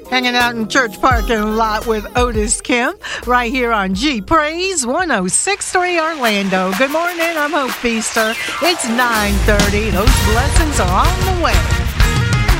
Hanging out in church parking lot with Otis Kim right here on G Praise 106.3 Orlando. Good morning, I'm Hope Feaster. It's 9:30. Those blessings are on the way.